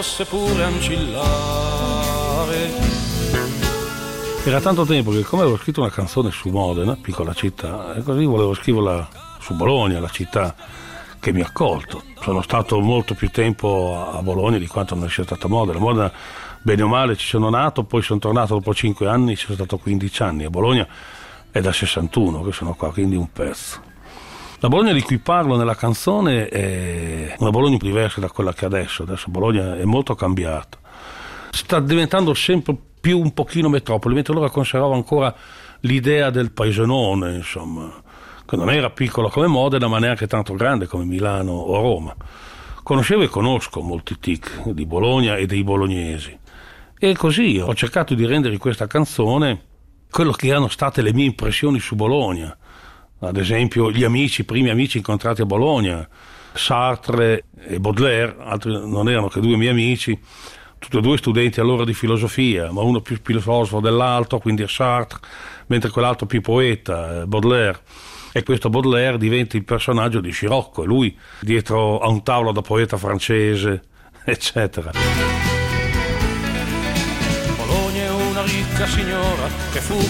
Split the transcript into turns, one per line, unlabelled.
fosse pure ancillare.
Era tanto tempo che, come avevo scritto una canzone su Modena, piccola città, e così volevo scriverla su Bologna, la città che mi ha accolto. Sono stato molto più tempo a Bologna di quanto non sia stato a Modena. Modena, bene o male, ci sono nato, poi sono tornato dopo 5 anni, ci sono stato 15 anni. A Bologna è da 61 che sono qua, quindi un pezzo. La Bologna di cui parlo nella canzone è una Bologna diversa da quella che adesso. Adesso Bologna è molto cambiata. Sta diventando sempre più un pochino metropoli, mentre allora conservava ancora l'idea del paesanone, insomma, che non era piccolo come Modena, ma neanche tanto grande come Milano o Roma. Conoscevo e conosco molti tic di Bologna e dei bolognesi. E così ho cercato di rendere in questa canzone quello che erano state le mie impressioni su Bologna. Ad esempio, i primi amici incontrati a Bologna, Sartre e Baudelaire, altri non erano che 2 miei amici, tutti e 2 studenti allora di filosofia, ma uno più filosofo dell'altro, quindi è Sartre, mentre quell'altro più poeta, Baudelaire. E questo Baudelaire diventa il personaggio di Scirocco, e lui dietro a un tavolo da poeta francese, eccetera.
Bologna è una ricca signora che fu